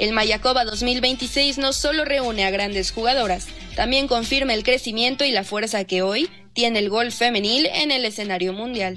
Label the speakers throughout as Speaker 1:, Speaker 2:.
Speaker 1: El Mayakoba 2026 no solo reúne a grandes jugadoras, también confirma el crecimiento y la fuerza que hoy tiene el golf femenil en el escenario mundial.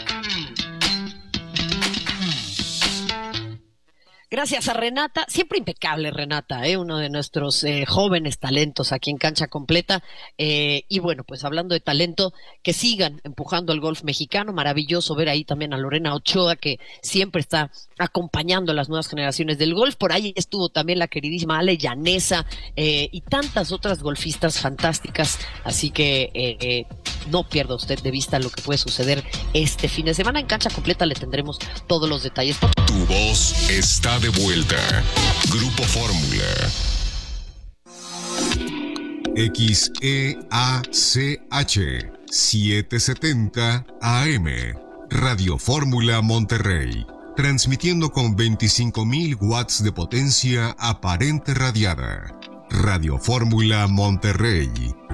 Speaker 2: Gracias a Renata, siempre impecable Renata, uno de nuestros jóvenes talentos aquí en Cancha Completa. Y bueno, pues hablando de talento, que sigan empujando al golf mexicano. Maravilloso ver ahí también a Lorena Ochoa, que siempre está acompañando a las nuevas generaciones del golf. Por ahí estuvo también la queridísima Ale Llanesa y tantas otras golfistas fantásticas. Así que no pierda usted de vista lo que puede suceder este fin de semana. En Cancha Completa le tendremos todos los detalles.
Speaker 3: Tu voz está de vuelta. Grupo Fórmula. XEACH 770 AM. Radio Fórmula Monterrey. Transmitiendo con 25,000 watts de potencia aparente radiada. Radio Fórmula Monterrey.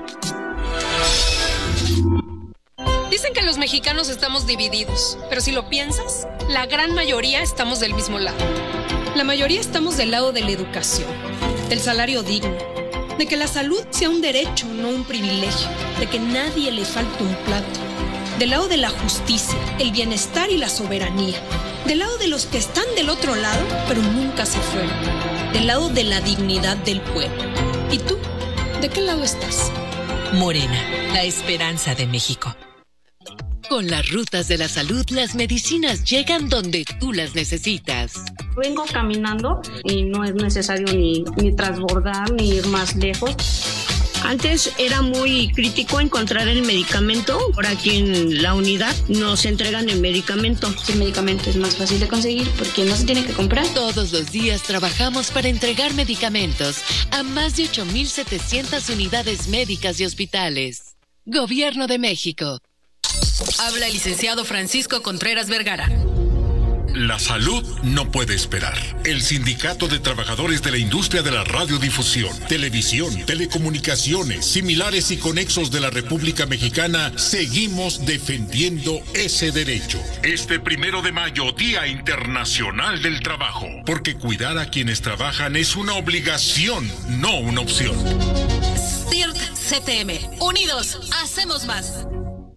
Speaker 4: Dicen que los mexicanos estamos divididos, pero si lo piensas, la gran mayoría estamos del mismo lado. La mayoría estamos del lado de la educación, del salario digno, de que la salud sea un derecho, no un privilegio, de que nadie le falte un plato, del lado de la justicia, el bienestar y la soberanía, del lado de los que están del otro lado, pero nunca se fueron, del lado de la dignidad del pueblo. ¿Y tú? ¿De qué lado estás?
Speaker 5: Morena, la esperanza de México. Con las rutas de la salud, las medicinas llegan donde tú las necesitas.
Speaker 6: Vengo caminando y no es necesario ni transbordar ni ir más lejos. Antes era muy crítico encontrar el medicamento. Por aquí en la unidad nos entregan el medicamento.
Speaker 7: El medicamento es más fácil de conseguir porque no se tiene que comprar.
Speaker 5: Todos los días trabajamos para entregar medicamentos a más de 8,700 unidades médicas y hospitales. Gobierno de México. Habla el licenciado Francisco Contreras Vergara.
Speaker 8: La salud no puede esperar. El Sindicato de Trabajadores de la Industria de la Radiodifusión, Televisión, Telecomunicaciones, similares y conexos de la República Mexicana, seguimos defendiendo ese derecho. Este 1 de mayo, Día Internacional del Trabajo, porque cuidar a quienes trabajan es una obligación, no una opción.
Speaker 5: CIRT CTM, unidos, hacemos más.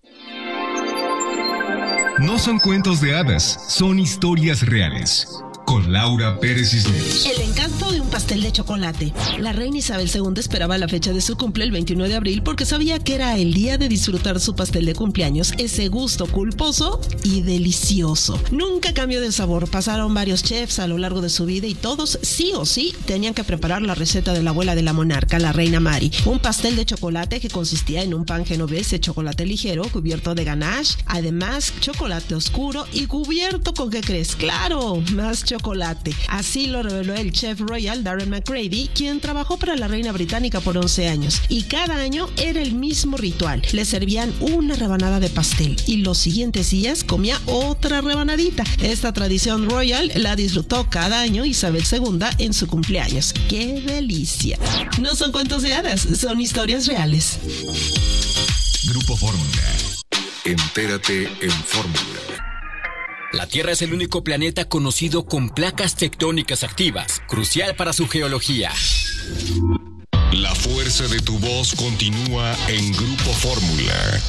Speaker 9: No son cuentos de hadas, son historias reales. Con Laura Pérez Cisneros.
Speaker 10: El encanto de un pastel de chocolate. La reina Isabel II esperaba la fecha de su cumple el 21 de abril porque sabía que era el día de disfrutar su pastel de cumpleaños, ese gusto culposo y delicioso. Nunca cambió de sabor, pasaron varios chefs a lo largo de su vida y todos sí o sí tenían que preparar la receta de la abuela de la monarca, la reina Mary. Un pastel de chocolate que consistía en un pan genovés de chocolate ligero cubierto de ganache, además chocolate oscuro y cubierto con, ¿qué crees? Claro, más chocolate. Así lo reveló el chef royal Darren McCready, quien trabajó para la reina británica por 11 años. Y cada año era el mismo ritual. Le servían una rebanada de pastel y los siguientes días comía otra rebanadita. Esta tradición royal la disfrutó cada año Isabel II en su cumpleaños. ¡Qué delicia! No son cuentos de hadas, son historias reales.
Speaker 3: Grupo Fórmula. Entérate en Fórmula.
Speaker 11: La Tierra es el único planeta conocido con placas tectónicas activas, crucial para su geología.
Speaker 3: La fuerza de tu voz continúa en Grupo Fórmula.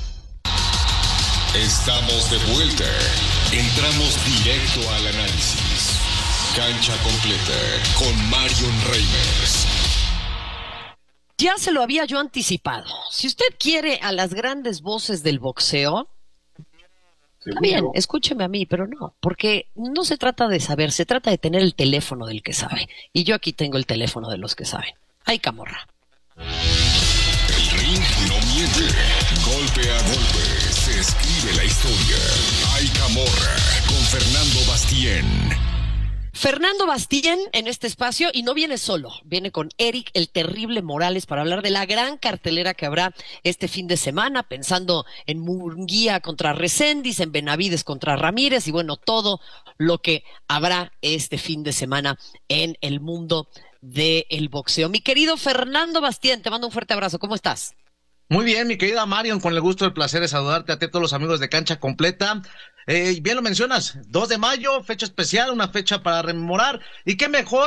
Speaker 3: Estamos de vuelta. Entramos directo al análisis. Cancha Completa con Marion Reimers.
Speaker 2: Ya se lo había yo anticipado. Si usted quiere a las grandes voces del boxeo, está bien, escúcheme a mí, pero no, porque no se trata de saber, se trata de tener el teléfono del que sabe. Y yo aquí tengo el teléfono de los que saben. ¡Ay, Camorra!
Speaker 3: El ring no miente. Golpe a golpe se escribe la historia. ¡Ay, Camorra! Con Fernando Bastien.
Speaker 2: Fernando Bastien en este espacio, y no viene solo, viene con Eric el Terrible Morales para hablar de la gran cartelera que habrá este fin de semana, pensando en Munguía contra Reséndiz, en Benavides contra Ramírez y bueno, todo lo que habrá este fin de semana en el mundo del boxeo. Mi querido Fernando Bastien, te mando un fuerte abrazo, ¿cómo estás?
Speaker 12: Muy bien, mi querida Marion, con el gusto, el placer de saludarte a ti, a todos los amigos de Cancha Completa. Bien lo mencionas, 2 de mayo, fecha especial, una fecha para rememorar, y qué mejor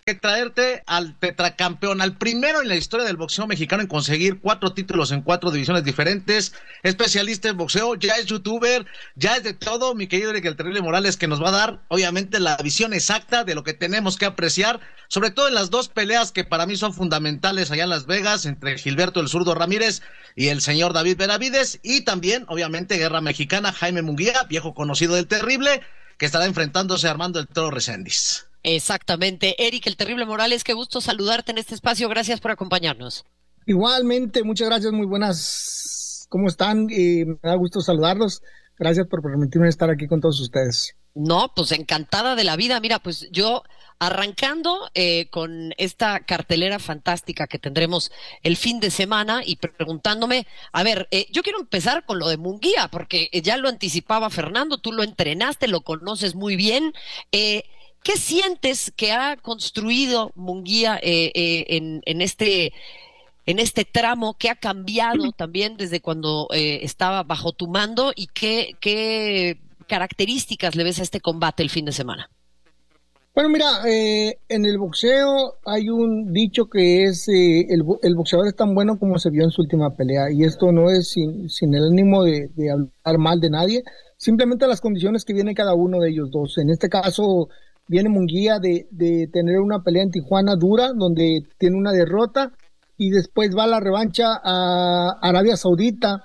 Speaker 12: que traerte al tetracampeón, al primero en la historia del boxeo mexicano en conseguir 4 títulos en 4 divisiones diferentes, especialista en boxeo, ya es youtuber, ya es de todo, mi querido Eric el Terrible Morales, que nos va a dar, obviamente, la visión exacta de lo que tenemos que apreciar, sobre todo en las 2 peleas que para mí son fundamentales allá en Las Vegas, entre Gilberto el Zurdo Ramírez y el señor David Benavides, y también, obviamente, guerra mexicana, Jaime Munguía, viejo conocido del Terrible, que estará enfrentándose a Armando el Toro Reséndiz.
Speaker 2: Exactamente. Eric el Terrible Morales, qué gusto saludarte en este espacio, gracias por acompañarnos.
Speaker 13: Igualmente, muchas gracias, muy buenas, ¿cómo están? Me da gusto saludarlos, gracias por permitirme estar aquí con todos ustedes.
Speaker 2: No, pues encantada de la vida. Mira, pues yo arrancando con esta cartelera fantástica que tendremos el fin de semana y preguntándome, a ver, yo quiero empezar con lo de Munguía, porque ya lo anticipaba Fernando, tú lo entrenaste, lo conoces muy bien. ¿Qué sientes que ha construido Munguía en este tramo? ¿Qué ha cambiado también desde cuando estaba bajo tu mando? ¿Y qué características le ves a este combate el fin de semana?
Speaker 13: Bueno, mira, en el boxeo hay un dicho que es el boxeador es tan bueno como se vio en su última pelea, y esto no es sin el ánimo de hablar mal de nadie, simplemente las condiciones que viene cada uno de ellos dos. En este caso viene Munguía de tener una pelea en Tijuana dura, donde tiene una derrota, y después va a la revancha a Arabia Saudita,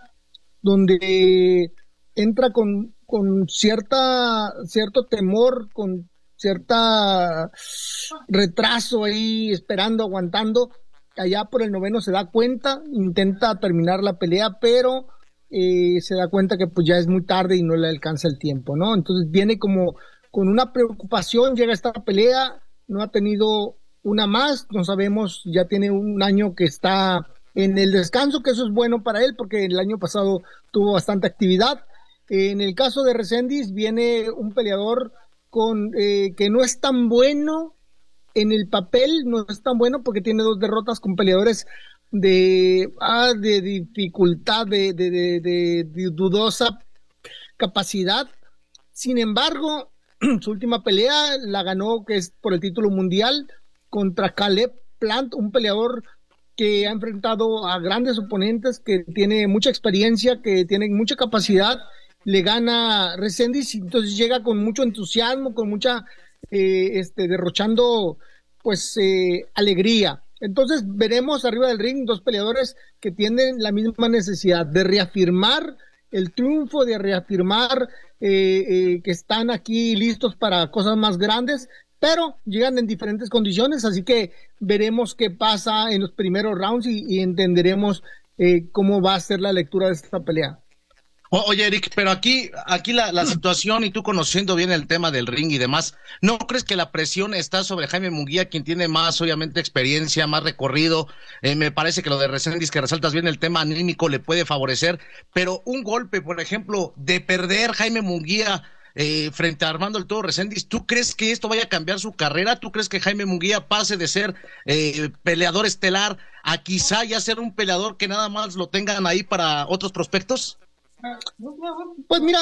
Speaker 13: donde entra con cierto temor, con cierta retraso ahí, esperando, aguantando. Allá por el 9º se da cuenta, intenta terminar la pelea, pero se da cuenta que pues ya es muy tarde y no le alcanza el tiempo, ¿no? Entonces viene como con una preocupación, llega a esta pelea, no ha tenido una más, no sabemos, ya tiene un año que está en el descanso, que eso es bueno para él, porque el año pasado tuvo bastante actividad. En el caso de Reséndiz viene un peleador que no es tan bueno en el papel, no es tan bueno porque tiene 2 derrotas con peleadores de dificultad, de dudosa capacidad. Sin embargo, su última pelea la ganó, que es por el título mundial, contra Caleb Plant, un peleador que ha enfrentado a grandes oponentes, que tiene mucha experiencia, que tiene mucha capacidad. Le gana Reséndiz, entonces llega con mucho entusiasmo, con mucha derrochando pues alegría. Entonces veremos arriba del ring 2 peleadores que tienen la misma necesidad de reafirmar el triunfo, de reafirmar que están aquí listos para cosas más grandes, pero llegan en diferentes condiciones, así que veremos qué pasa en los primeros rounds y entenderemos cómo va a ser la lectura de esta pelea.
Speaker 12: Oye, Eric, pero aquí la situación, y tú conociendo bien el tema del ring y demás, ¿no crees que la presión está sobre Jaime Munguía, quien tiene más, obviamente, experiencia, más recorrido? Me parece que lo de Reséndiz, que resaltas bien el tema anímico, le puede favorecer, pero un golpe, por ejemplo, de perder Jaime Munguía frente a Armando el Toro Reséndiz, ¿tú crees que esto vaya a cambiar su carrera? ¿Tú crees que Jaime Munguía pase de ser peleador estelar a quizá ya ser un peleador que nada más lo tengan ahí para otros prospectos?
Speaker 13: Pues mira,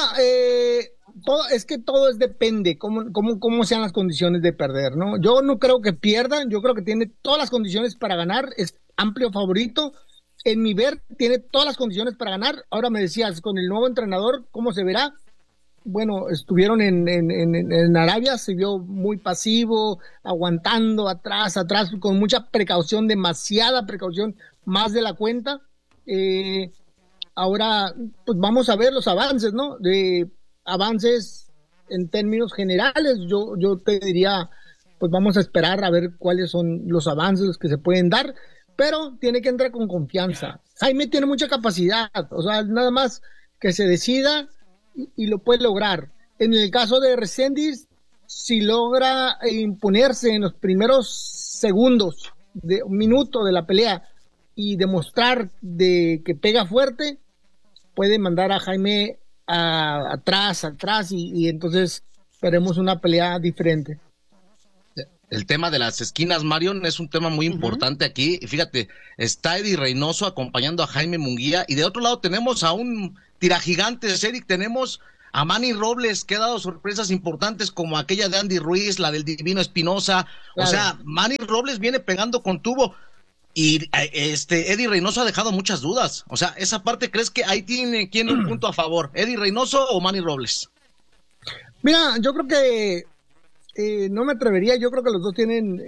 Speaker 13: todo depende cómo sean las condiciones de perder, ¿no? Yo no creo que pierdan, yo creo que tiene todas las condiciones para ganar, es amplio favorito, en mi ver tiene todas las condiciones para ganar. Ahora me decías, con el nuevo entrenador, ¿cómo se verá? Bueno, estuvieron en Arabia, se vio muy pasivo, aguantando atrás, con mucha precaución, demasiada precaución, más de la cuenta. Ahora, pues vamos a ver los avances, ¿no? De avances en términos generales, yo te diría, pues vamos a esperar a ver cuáles son los avances que se pueden dar, pero tiene que entrar con confianza. Jaime tiene mucha capacidad, o sea, nada más que se decida y lo puede lograr. En el caso de Reséndiz, si logra imponerse en los primeros segundos, de un minuto de la pelea y demostrar de que pega fuerte, puede mandar a Jaime atrás y entonces veremos una pelea diferente.
Speaker 12: El tema de las esquinas, Marion, es un tema muy importante aquí. Y fíjate, está Eddie Reynoso acompañando a Jaime Munguía, y de otro lado tenemos a un tiragigantes, Eric, tenemos a Manny Robles, que ha dado sorpresas importantes como aquella de Andy Ruiz, la del Divino Espinosa. Claro. O sea, Manny Robles viene pegando con tubo. Y Eddie Reynoso ha dejado muchas dudas. O sea, esa parte, ¿crees que ahí tiene quién un punto a favor? ¿Eddie Reynoso o Manny Robles?
Speaker 13: Mira, yo creo que no me atrevería. Yo creo que los dos tienen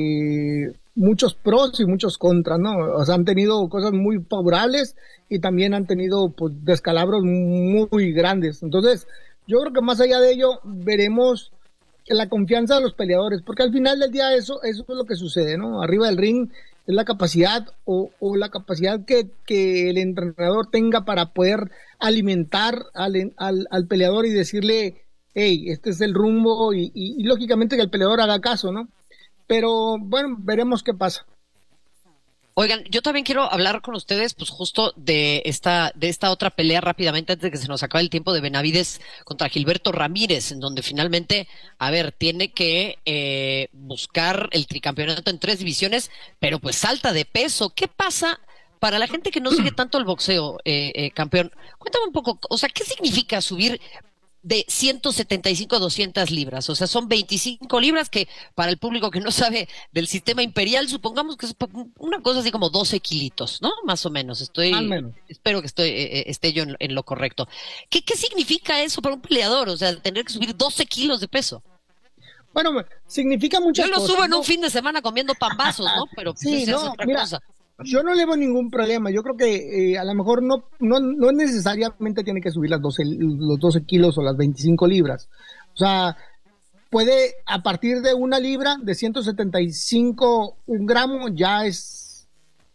Speaker 13: muchos pros y muchos contras, ¿no? O sea, han tenido cosas muy favorables y también han tenido pues descalabros muy grandes. Entonces, yo creo que más allá de ello, veremos la confianza de los peleadores, porque al final del día eso es lo que sucede, ¿no? Arriba del ring es la capacidad o la capacidad que el entrenador tenga para poder alimentar al peleador y decirle, hey, este es el rumbo y lógicamente que el peleador haga caso, ¿no? Pero bueno, veremos qué pasa.
Speaker 2: Oigan, yo también quiero hablar con ustedes, pues justo de esta otra pelea rápidamente antes de que se nos acabe el tiempo, de Benavides contra Gilberto Ramírez, en donde finalmente, a ver, tiene que buscar el tricampeonato en 3 divisiones, pero pues salta de peso. ¿Qué pasa para la gente que no sigue tanto el boxeo, campeón? Cuéntame un poco, o sea, ¿qué significa subir de 175 a 200 libras? O sea, son 25 libras que para el público que no sabe del sistema imperial, supongamos que es una cosa así como 12 kilitos, ¿no? Más o menos. Espero que esté yo en lo correcto. ¿Qué significa eso para un peleador? O sea, tener que subir 12 kilos de peso.
Speaker 13: Bueno, signica muchas cosas.
Speaker 2: Yo lo subo en un fin de semana comiendo pambazos, ¿no? Pero pues
Speaker 13: sí,
Speaker 2: es otra cosa.
Speaker 13: Yo no le veo ningún problema. Yo creo que a lo mejor no necesariamente tiene que subir los 12 kilos o las 25 libras. O sea, puede, a partir de 1 libra, de 175, 1 gramo, ya es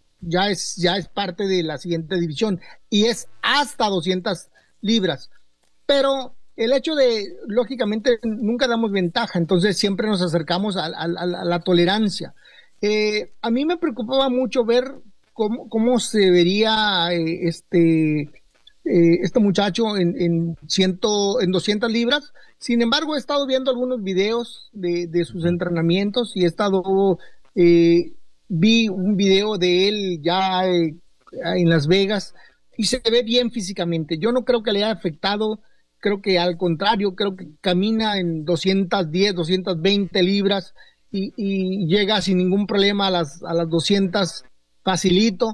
Speaker 13: parte de la siguiente división. Y es hasta 200 libras. Pero el hecho de, lógicamente, nunca damos ventaja. Entonces siempre nos acercamos a la tolerancia. A mí me preocupaba mucho ver cómo se vería este muchacho en 200 libras. Sin embargo, he estado viendo algunos videos de sus entrenamientos y vi un video de él ya en Las Vegas y se ve bien físicamente. Yo no creo que le haya afectado, creo que al contrario, creo que camina en 210, 220 libras. Y llega sin ningún problema a las 200 facilito.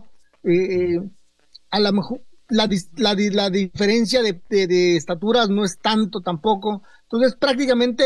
Speaker 13: A lo mejor la diferencia de estaturas no es tanto tampoco. Entonces prácticamente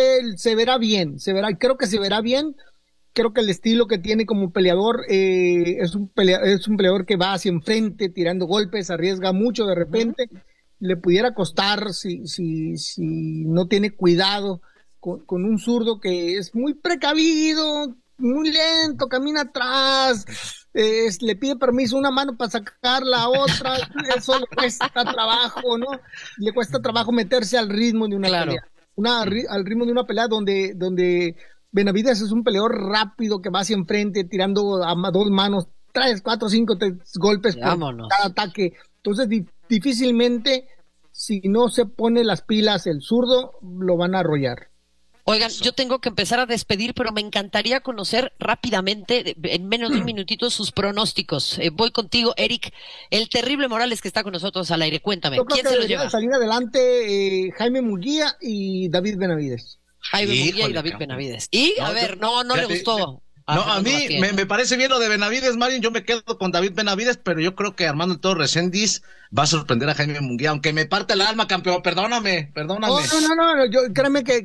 Speaker 13: creo que se verá bien. Creo que el estilo que tiene como peleador es un peleador que va hacia enfrente, tirando golpes, arriesga mucho de repente. Le pudiera costar si no tiene cuidado con un zurdo que es muy precavido, muy lento, camina atrás, le pide permiso una mano para sacar la otra, eso le cuesta trabajo, ¿no? Le cuesta trabajo meterse al ritmo de una pelea. Al ritmo de una pelea donde Benavides es un peleador rápido que va hacia enfrente, tirando a 2 manos, 3, 4, 5 golpes por cada ataque. Entonces, difícilmente, si no se pone las pilas el zurdo, lo van a arrollar.
Speaker 2: Oigan, yo tengo que empezar a despedir, pero me encantaría conocer rápidamente, en menos de un minutito, sus pronósticos. Voy contigo, Eric, el terrible Morales que está con nosotros al aire. Cuéntame, ¿quién se lo lleva?
Speaker 13: Salir adelante Jaime Munguía y David Benavides.
Speaker 2: Jaime Munguía y David Benavides. Y, a ver, no le gustó.
Speaker 12: No, a mí me parece bien lo de Benavides, Marín. Yo me quedo con David Benavides, pero yo creo que Armando El Toro Reséndiz va a sorprender a Jaime Munguía, aunque me parte el alma, campeón. Perdóname.
Speaker 13: No, créeme que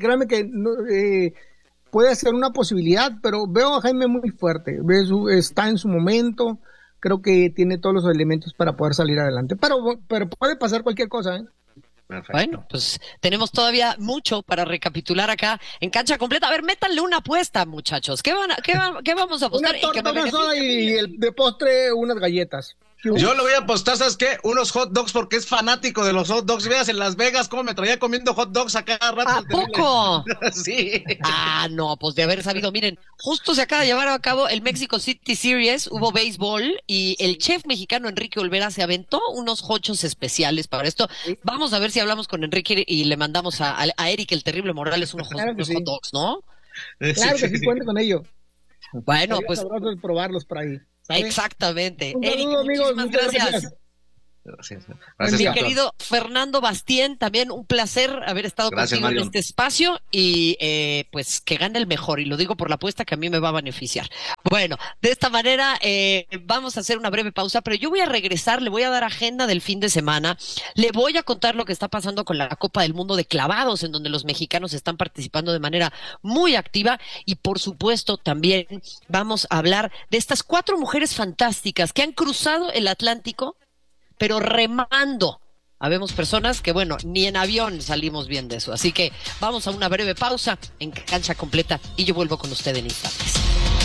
Speaker 13: puede ser una posibilidad, pero veo a Jaime muy fuerte. Está en su momento. Creo que tiene todos los elementos para poder salir adelante. Pero puede pasar cualquier cosa, ¿eh?
Speaker 2: Perfecto. Bueno, pues tenemos todavía mucho para recapitular acá en Cancha Completa. A ver, métanle una apuesta, muchachos. ¿Qué vamos a apostar?
Speaker 13: Una soda y de postre unas galletas.
Speaker 12: Yo le voy a apostar, ¿sabes qué? Unos hot dogs, porque es fanático de los hot dogs. Veas en Las Vegas cómo me traía comiendo hot dogs a cada rato.
Speaker 2: ¿A poco?
Speaker 12: Sí.
Speaker 2: No, pues de haber sabido. Miren, justo se acaba de llevar a cabo el Mexico City Series, hubo béisbol y el chef mexicano Enrique Olvera se aventó unos hochos especiales para esto. Vamos a ver si hablamos con Enrique y le mandamos a Eric el terrible Morales unos hot dogs, ¿no?
Speaker 13: Claro que sí, cuente con ello.
Speaker 2: Bueno, pues
Speaker 13: probarlos por ahí. ¿Sabe?
Speaker 2: Exactamente.
Speaker 13: Un
Speaker 2: Eric,
Speaker 13: saludo, amigos,
Speaker 2: muchísimas gracias.
Speaker 12: Gracias,
Speaker 2: mi querido Fernando Bastien, también un placer haber estado contigo
Speaker 12: Mario.
Speaker 2: en este espacio y pues que gane el mejor, y lo digo por la apuesta que a mí me va a beneficiar. Bueno, de esta manera vamos a hacer una breve pausa, pero yo voy a regresar, le voy a dar agenda del fin de semana, le voy a contar lo que está pasando con la Copa del Mundo de Clavados, en donde los mexicanos están participando de manera muy activa, y por supuesto también vamos a hablar de estas 4 mujeres fantásticas que han cruzado el Atlántico, pero remando. Habemos personas que, bueno, ni en avión salimos bien de eso. Así que vamos a una breve pausa en Cancha Completa y yo vuelvo con usted en instantes.